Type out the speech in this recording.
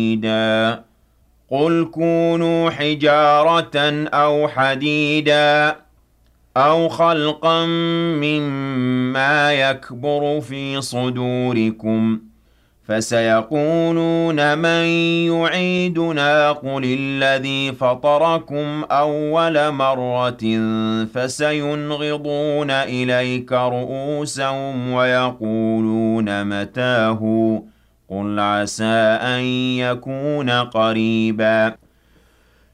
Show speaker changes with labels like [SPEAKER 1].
[SPEAKER 1] حديدا قل كونوا حجارة أو حديدا أو خلقا مما يكبر في صدوركم فسيقولون من يعيدنا قل الذي فطركم أول مرة فسينغضون إليك رؤوسهم ويقولون متاه قل عسى أن يكون قريبا